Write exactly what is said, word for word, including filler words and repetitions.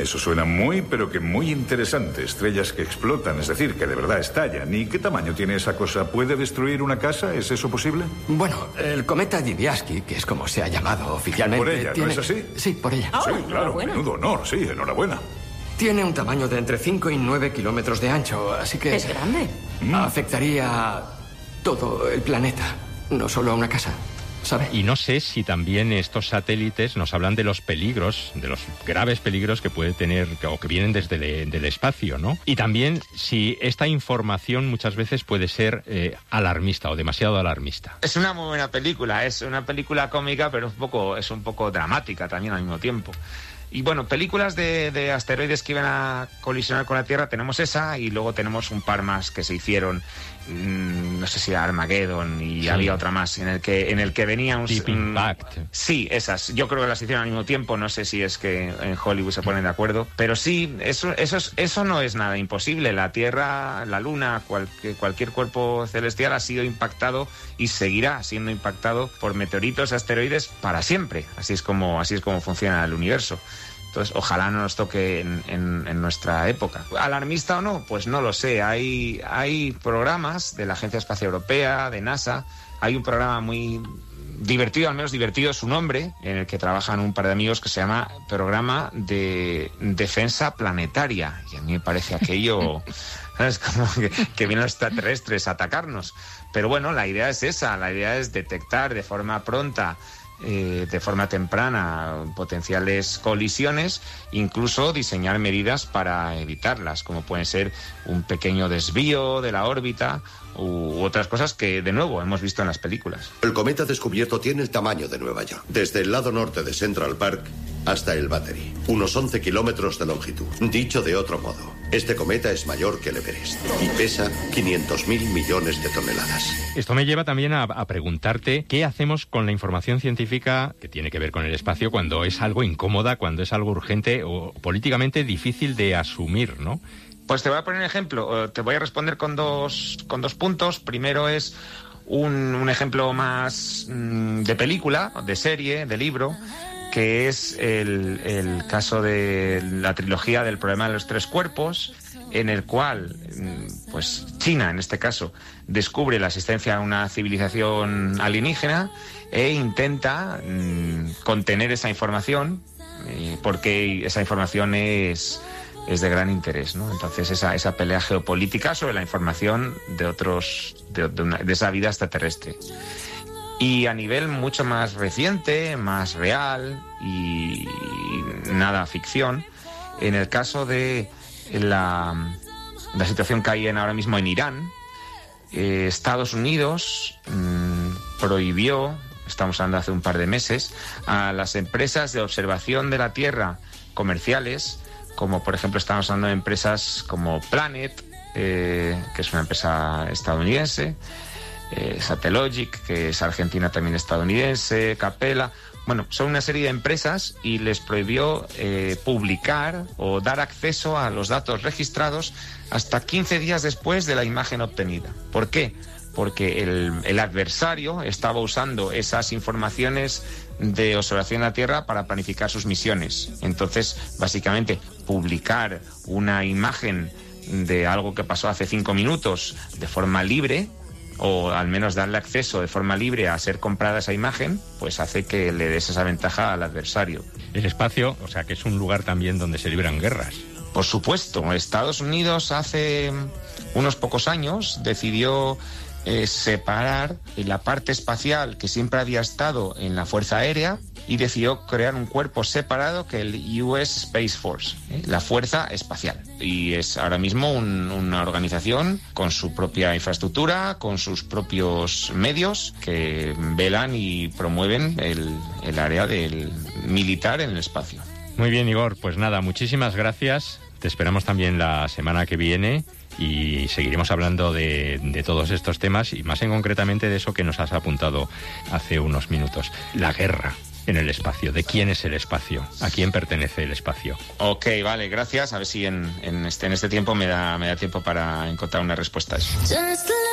Eso suena muy, pero que muy interesante. Estrellas que explotan, es decir, que de verdad estallan. ¿Y qué tamaño tiene esa cosa? ¿Puede destruir una casa? ¿Es eso posible? Bueno, el cometa Dibiasky, que es como se ha llamado oficialmente... Por ella, tiene... ¿no es así? Sí, por ella. Oh, sí, claro, menudo honor, sí, enhorabuena. Tiene un tamaño de entre cinco y nueve kilómetros de ancho, así que... Es grande. Afectaría a todo el planeta, no solo a una casa. ¿Sabe? Y no sé si también estos satélites nos hablan de los peligros, de los graves peligros que puede tener o que vienen desde el del espacio, ¿no? Y también si esta información muchas veces puede ser eh, alarmista o demasiado alarmista. Es una muy buena película, es una película cómica, pero un poco, es un poco dramática también al mismo tiempo. Y bueno, películas de, de asteroides que iban a colisionar con la Tierra, tenemos esa y luego tenemos un par más que se hicieron, mmm, no sé si era Armageddon y sí. Había otra más en el que en el que venía un... Deep Impact. Um, sí, esas. Yo creo que las hicieron al mismo tiempo, no sé si es que en Hollywood se ponen de acuerdo, pero sí, eso, eso, es, eso no es nada imposible. La Tierra, la Luna, cualquier, cualquier cuerpo celestial ha sido impactado y seguirá siendo impactado por meteoritos, asteroides para siempre. Así es como, así es como funciona el universo. Entonces, ojalá no nos toque en, en, en nuestra época. ¿Alarmista o no? Pues no lo sé. Hay, hay programas de la Agencia Espacial Europea, de NASA. Hay un programa muy divertido, al menos divertido es su nombre, en el que trabajan un par de amigos que se llama Programa de Defensa Planetaria. Y a mí me parece aquello... ¿Sabes? Como que, que vienen los extraterrestres a atacarnos. Pero bueno, la idea es esa. La idea es detectar de forma pronta... Eh, de forma temprana potenciales colisiones, incluso diseñar medidas para evitarlas, como pueden ser un pequeño desvío de la órbita u otras cosas que, de nuevo, hemos visto en las películas. El cometa descubierto tiene el tamaño de Nueva York, desde el lado norte de Central Park hasta el Battery, unos once kilómetros de longitud. Dicho de otro modo, este cometa es mayor que el Everest y pesa quinientos mil millones de toneladas. Esto me lleva también a, a preguntarte qué hacemos con la información científica que tiene que ver con el espacio cuando es algo incómoda, cuando es algo urgente o políticamente difícil de asumir, ¿no? Pues te voy a poner un ejemplo. Te voy a responder con dos, con dos puntos. Primero es un, un ejemplo más mmm, de película, de serie, de libro, que es el, el caso de la trilogía del problema de los tres cuerpos, en el cual, pues China, en este caso, descubre la existencia de una civilización alienígena e intenta mmm, contener esa información, eh, porque esa información es... es de gran interés, ¿no? Entonces esa, esa pelea geopolítica sobre la información de otros de, de, una, de esa vida extraterrestre. Y a nivel mucho más reciente, más real y, y nada ficción, en el caso de la, la situación que hay en, ahora mismo en Irán, eh, Estados Unidos mmm, prohibió, estamos hablando hace un par de meses, a las empresas de observación de la Tierra comerciales, como por ejemplo estamos hablando de empresas como Planet, eh, que es una empresa estadounidense, eh, Satellogic, que es argentina también estadounidense, Capella, bueno, son una serie de empresas y les prohibió eh, publicar o dar acceso a los datos registrados hasta quince días después de la imagen obtenida. ¿Por qué? Porque el, el adversario estaba usando esas informaciones de observación de la Tierra para planificar sus misiones. Entonces, básicamente, publicar una imagen de algo que pasó hace cinco minutos de forma libre, o al menos darle acceso de forma libre a ser comprada esa imagen, pues hace que le des esa ventaja al adversario. El espacio, o sea, que es un lugar también donde se libran guerras. Por supuesto, Estados Unidos hace unos pocos años decidió Eh, separar la parte espacial que siempre había estado en la Fuerza Aérea y decidió crear un cuerpo separado que el U S Space Force, ¿eh? la Fuerza Espacial. Y es ahora mismo un, una organización con su propia infraestructura, con sus propios medios que velan y promueven el, el área del militar en el espacio. Muy bien, Igor, pues nada, muchísimas gracias. Te esperamos también la semana que viene y seguiremos hablando de, de todos estos temas y más en concretamente de eso que nos has apuntado hace unos minutos, la guerra en el espacio. ¿De quién es el espacio? ¿A quién pertenece el espacio? Ok, vale, gracias. A ver si en, en, este, en este tiempo me da, me da tiempo para encontrar una respuesta a eso.